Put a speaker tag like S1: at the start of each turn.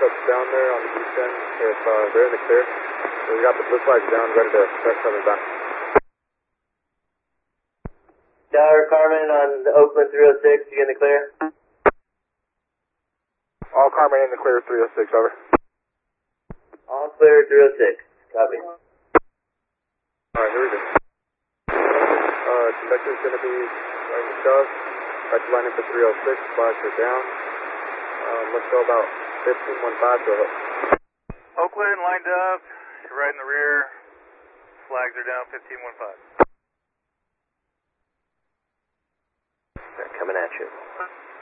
S1: backups down there on the east end. If they're in the clear, so we got the blue flags down, ready to start coming back.
S2: Tower Carmen on the Oakland 306, you in the clear?
S1: All Carmen in the clear, 306, over.
S2: All clear, 306, copy.
S1: Alright, here we go. Detective's going to be running the shove. Back to line in for 306, flags are down. Let's go about 1515 to a hook.
S3: Oakland lined up, you're right in the rear. Flags are down, 1515.
S2: They're coming at you.